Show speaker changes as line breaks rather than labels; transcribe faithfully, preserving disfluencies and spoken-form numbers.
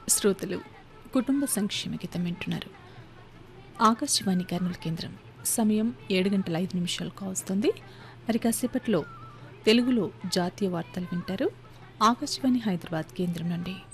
శ్రోతలు కుటుంబ సంక్షేమ గీతం వింటున్నారు. ఆకాశవాణి కర్నూలు కేంద్రం సమయం ఏడు గంటల ఐదు నిమిషాలు కావస్తుంది. మరి కాసేపట్లో తెలుగులో జాతీయ వార్తలు వింటారు ఆకాశవాణి హైదరాబాద్ కేంద్రం నుండి.